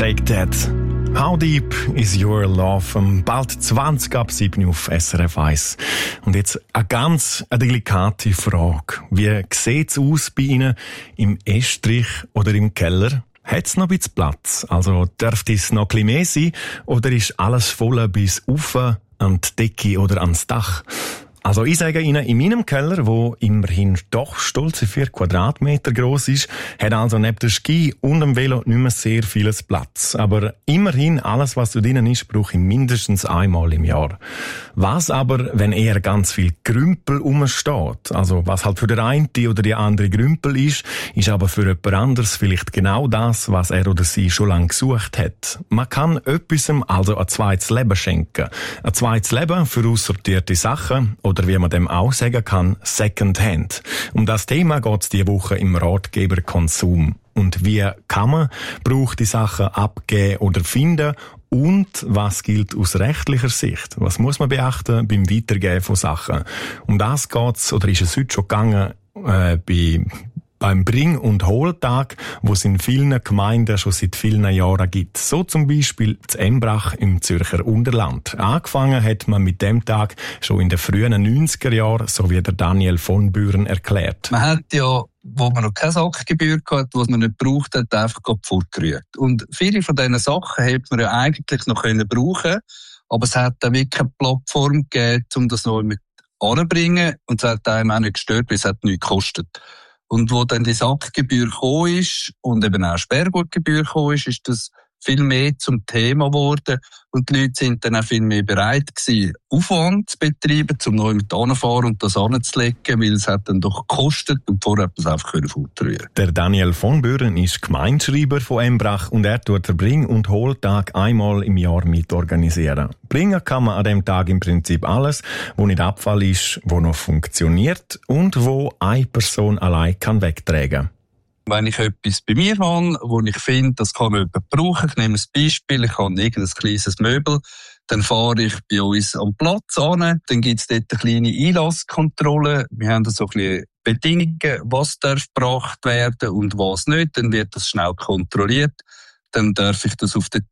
Shake That. How deep is your love? Bald 20 ab 7 auf SRF 1. Und jetzt eine ganz delikate Frage. Wie sieht's aus bei Ihnen im Estrich oder im Keller? Hat's noch ein bisschen Platz? Also dürfte es noch ein bisschen mehr sein? Oder ist alles voll bis auf an die Decke oder ans Dach? Also ich sage Ihnen, in meinem Keller, wo immerhin doch stolze 4 Quadratmeter gross ist, hat also neben der Ski und dem Velo nicht mehr sehr vieles Platz. Aber immerhin, alles was da drinnen ist, brauche ich mindestens einmal im Jahr. Was aber, wenn eher ganz viel Grümpel rumsteht? Also was halt für den einen oder die andere Grümpel ist aber für jemand anderes vielleicht genau das, was er oder sie schon lange gesucht hat. Man kann etwasem also ein zweites Leben schenken. Ein zweites Leben für aussortierte Sachen, oder wie man dem auch sagen kann, Secondhand. Um das Thema geht's diese Woche im Ratgeber Konsum. Und wie kann man gebrauchte Sachen abgeben oder finden? Und was gilt aus rechtlicher Sicht? Was muss man beachten beim Weitergeben von Sachen? Um das geht's, oder ist es heute schon gegangen, beim Bring- und Hohltag, wo es in vielen Gemeinden schon seit vielen Jahren gibt. So zum Beispiel zu Embrach im Zürcher Unterland. Angefangen hat man mit dem Tag schon in den frühen 90er Jahren, so wie der Daniel von Büren erklärt. Man hat ja, wo man noch keine Sackgebühr hatte, was man nicht braucht hat, einfach fortgerührt. Und viele von diesen Sachen hätte man ja eigentlich noch brauchen können, aber es hat dann wirklich keine Plattform gegeben, um das noch mit anzubringen. Und es hat einem auch nicht gestört, weil es hat nichts gekostet. Und wo dann die Sackgebühr gekommen ist und eben auch Sperrgutgebühr gekommen ist das viel mehr zum Thema geworden. Und die Leute sind dann auch viel mehr bereit gewesen, Aufwand zu betreiben, um neu mit anzufahren und das anzulegen, weil es hat dann doch gekostet und vorher hat man es einfach fortrühren. Der Daniel von Büren ist Gemeindeschreiber von Embrach und er tut den Bring- und Hohltag einmal im Jahr mitorganisieren. Bringen kann man an dem Tag im Prinzip alles, wo nicht Abfall ist, wo noch funktioniert und wo eine Person allein kann wegtragen. Wenn ich etwas bei mir habe, wo ich finde, das kann jemand brauchen, ich nehme ein Beispiel, ich habe irgendein kleines Möbel, dann fahre ich bei uns am Platz an, dann gibt es dort eine kleine Einlasskontrolle, wir haben da so ein bisschen Bedingungen, was darf gebracht werden und was nicht, dann wird das schnell kontrolliert, dann darf ich das auf den